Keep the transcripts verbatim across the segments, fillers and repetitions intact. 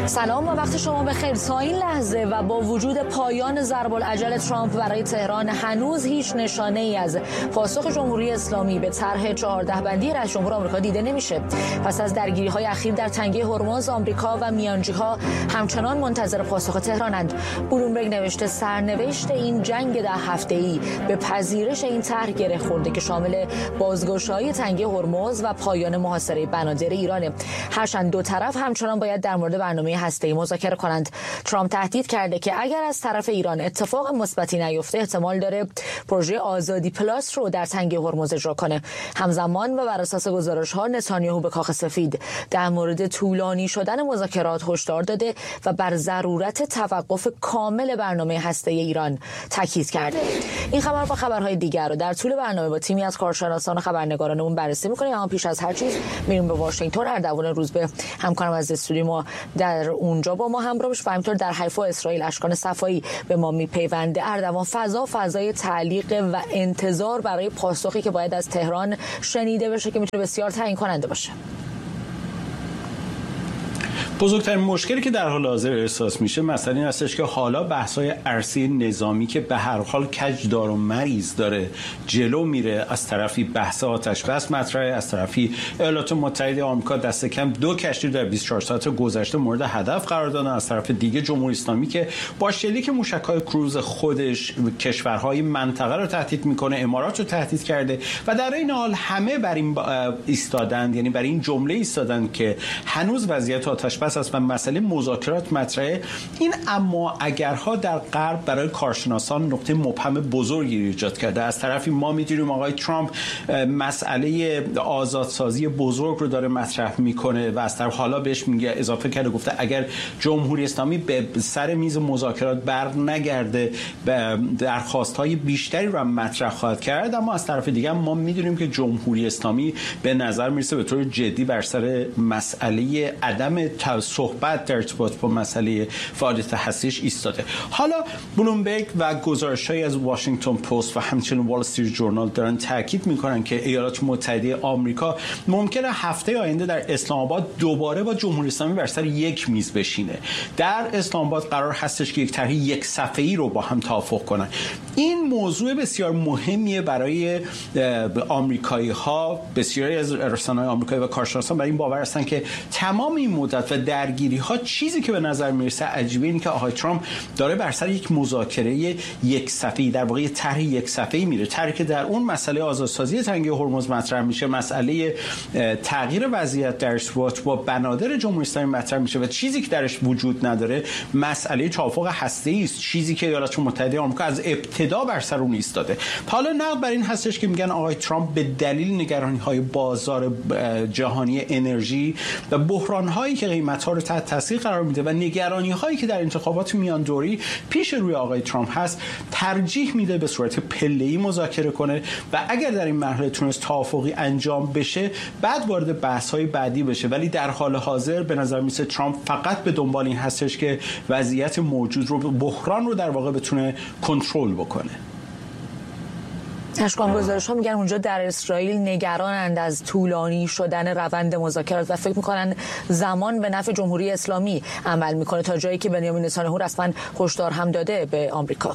سلام و وقت شما بخیر. تا این لحظه و با وجود پایان ضرب العجل ترامپ برای تهران هنوز هیچ نشانه ای از پاسخ جمهوری اسلامی به طرح چهارده بندی رئیس جمهور آمریکا دیده نمیشه. پس از درگیری‌های اخیر در تنگه هرمز، آمریکا و میانجی‌ها همچنان منتظر پاسخ تهرانند. بلومبرگ نوشته سرنوشت این جنگ ده هفته‌ای به پذیرش این طرح گره خورده که شامل بازگشایی تنگه هرمز و پایان محاصره بنادر ایرانه. هرچند دو طرف همچنان باید در مورد برنامه هسته‌ای مذاکره کنند. ترامپ تهدید کرده که اگر از طرف ایران اتفاق مثبتی نیفته احتمال داره پروژه آزادی پلاس رو در تنگه هرمز اجرا کنه. همزمان و بر اساس گزارش‌ها نتانیاهو به کاخ سفید در مورد طولانی شدن مذاکرات هشدار داده و بر ضرورت توقف کامل برنامه هسته‌ای ایران تاکید کرده. این خبر با خبرهای دیگر رو در طول برنامه با تیمی از کارشناسان و خبرنگارانمون بررسی می‌کنیم. اما پیش از هر چیز میریم به واشنگتن. اردوان روز به همکارم از استودیو ما در اونجا با ما همراه بشه و همینطور در حیفا اسرائیل اشکان صفایی به ما میپیونده. اردوان، فضا فضای تعلیق و انتظار برای پاسخی که باید از تهران شنیده بشه که میتونه بسیار تعیین کننده باشه. بزرگترین مشکلی که در حال حاضر احساس میشه مثلا این هستش که حالا بحث‌های ارسی نظامی که به هر حال کجدار و مریض داره جلو میره، از طرفی بحث آتش بس مطرحه، از طرفی ایالات متحده آمریکا دست کم دو کشتی در بیست و چهار ساعت گذشته مورد هدف قرار دادن، از طرف دیگه جمهوری اسلامی که با شلیک موشک‌های کروز خودش کشورهای منطقه رو تهدید میکنه، امارات رو تهدید کرده و در این حال همه بر این ایستادن، یعنی بر این جمله ایستادن که هنوز وضعیت آتش بس است و مسئله مذاکرات مطرحه. این اما اگرها در غرب برای کارشناسان نقطه مبهم بزرگی ایجاد کرده. از طرفی ما می‌دونیم آقای ترامپ مسئله آزادسازی بزرگ رو داره مطرح میکنه و از طرف حالا بهش میگه اضافه کرده گفته اگر جمهوری اسلامی به سر میز مذاکرات بر نگرده درخواست‌های بیشتری رو مطرح خواهد کرد. اما از طرف دیگه ما می‌دونیم که جمهوری اسلامی به نظر میرسه به طور جدی بر سر مسئله عدم صحبت در ارتباط با مسئله فعالیت هسته‌ایش ایستاده. حالا بلومبرگ و گزارش‌هایی از واشنگتن پست و همچنین وال استریت ژورنال دارن تاکید می‌کنن که ایالات متحده آمریکا ممکنه هفته آینده در اسلام آباد دوباره با جمهوری اسلامی بر سر یک میز بشینه. در اسلام آباد قرار هستش که یک طرح یک صفحه‌ای رو با هم توافق کنن. این موضوع بسیار مهمیه برای آمریکایی‌ها. بسیاری از رسانه‌های آمریکایی و کارشناسان بر این باور هستن که تمام این مدت و درگیری ها چیزی که به نظر میرسه عجیبه اینه که آقای ترامپ داره بر سر یک مذاکره یک صفحه‌ای، در واقع طرح یک صفحه‌ای میره، طرحی که در اون مسئله آزادسازی تنگه هرمز مطرح میشه، مسئله تغییر وضعیت در ارتباط با بنادر جمهوری اسلامی مطرح میشه و چیزی که درش وجود نداره مسئله توافق هسته‌ای است، چیزی که ایالات متحده آمریکا از ابتدا بر سر اون ایستاده. حالا نقد بر این هستش که میگن آقای ترامپ به دلیل نگرانی‌های بازار جهانی انرژی و بحران‌هایی که قیمت‌ها رو تحت تاثیر قرار میده و نگرانی‌هایی که در انتخابات میان دوری پیش روی آقای ترامپ هست ترجیح میده به صورت پله‌ای مذاکره کنه و اگر در این مرحله تونست توافقی انجام بشه بعد وارد بحث‌های بعدی بشه. ولی در حال حاضر به نظر میسه ترامپ فقط به دنبال این هستش که وضعیت موجود رو، بحران رو در واقع بتونه کنترل بکنه. اشکان، گزارش ها میگن اونجا در اسرائیل نگرانند از طولانی شدن روند مذاکرات و فکر میکنن زمان به نفع جمهوری اسلامی عمل میکنه، تا جایی که بنیامین نتانیاهو رسما هشدار هم داده به آمریکا.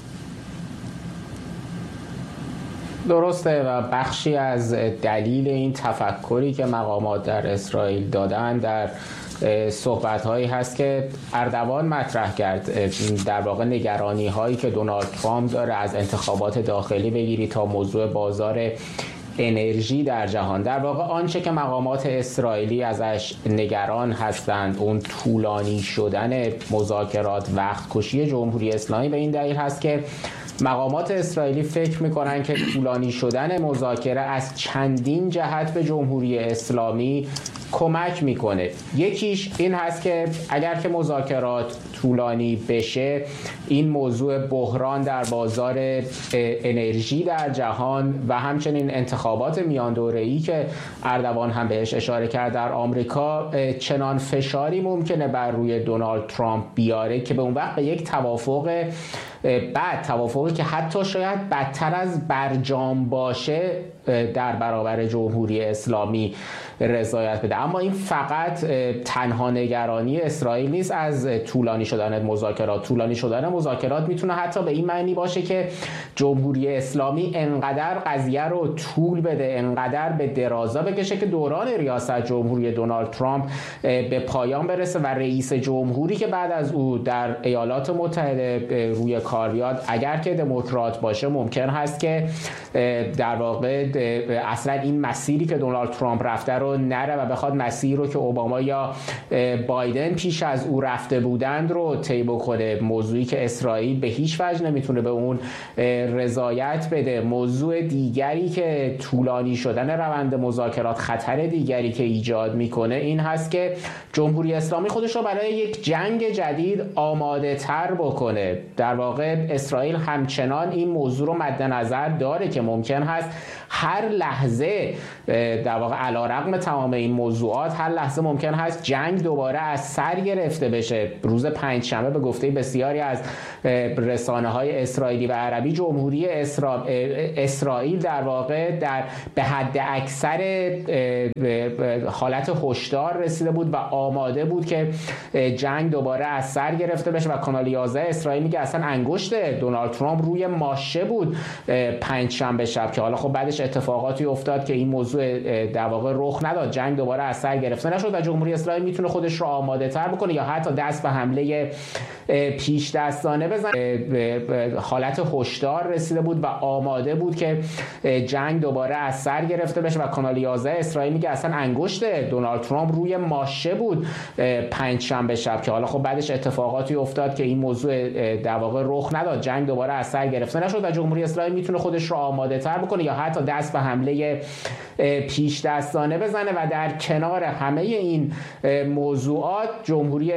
درسته و بخشی از دلیل این تفکری که مقامات در اسرائیل دادن در صحبت هایی هست که اردوان مطرح کرد، در واقع نگرانی هایی که دونالد ترامپ داره از انتخابات داخلی بگیری تا موضوع بازار انرژی در جهان. در واقع آنچه که مقامات اسرائیلی ازش نگران هستند اون طولانی شدن مذاکرات، وقت کشی جمهوری اسلامی به این دلیل هست که مقامات اسرائیلی فکر میکنن که طولانی شدن مذاکره از چندین جهت به جمهوری اسلامی کمک میکنه. یکیش این هست که اگر که مذاکرات طولانی بشه این موضوع بحران در بازار انرژی در جهان و همچنین انتخابات میان دوره‌ای که اردوان هم بهش اشاره کرد در آمریکا چنان فشاری ممکنه بر روی دونالد ترامپ بیاره که به اون وقت به یک توافق بعد توافقی که حتی شاید بدتر از برجام باشه در برابر جمهوری اسلامی رضایت بده. اما این فقط تنها نگرانی اسرائیل نیست از طولانی شدن مذاکرات. طولانی شدن مذاکرات میتونه حتی به این معنی باشه که جمهوری اسلامی انقدر قضیه رو طول بده، انقدر به درازا بکشه که دوران ریاست جمهوری دونالد ترامپ به پایان برسه و رئیس جمهوری که بعد از او در ایالات متحده روی کار بیاد، اگر که دموکرات باشه، ممکن هست که در واقع اصلا این مسیری که دونالد ترامپ رفته رو نره و بخواد مسیر رو که اوباما یا بایدن پیش از او رفته بودند رو طی بکنه. موضوعی که اسرائیل به هیچ وجه نمیتونه به اون رضایت بده. موضوع دیگری که طولانی شدن روند مذاکرات، خطر دیگری که ایجاد میکنه این هست که جمهوری اسلامی خودش رو برای یک جنگ جدید آماده تر بکنه. در واقع اسرائیل همچنان این موضوع رو مد نظر داره که ممکن هست هر لحظه، در واقع علیرغم تمام این موضوعات، هر لحظه ممکن هست جنگ دوباره از سر گرفته بشه. روز پنجشنبه به گفته بسیاری از رسانه های اسرائیلی و عربی، جمهوری اسرا... اسرائیل در واقع در به حد اکثر حالت هشدار رسیده بود و آماده بود که جنگ دوباره از سر گرفته بشه و کانال یازده اسرائیل میگه اصلا انگشت دونالد ترامپ روی ماشه بود پنجشنبه شب، که حالا خب بعدش اتفاقاتی افتاد که این موضوع در واقع رخ نداد، جنگ دوباره از سر گرفته نشد و جمهوری اسرائیل میتونه خودش رو آماده تر بکنه یا حتی دست به حمله پیش دستانه بزنه. حالت هشدار رسیده بود و آماده بود که جنگ دوباره از سر گرفته بشه و کانال یازده اسرائیل میگه اصلا انگشت دونالد ترامپ روی ماشه بود پنجشنبه شب، که حالا خب بعدش اتفاقاتی افتاد که این موضوع در واقع رخ نداد، جنگ دوباره از سر گرفته نشد و جمهوری اسرائیل میتونه خودش رو آماده تر بکنه یا حتی دست به حمله پیش دستانه بزنه. و در کنار همه این موضوعات، جمهوری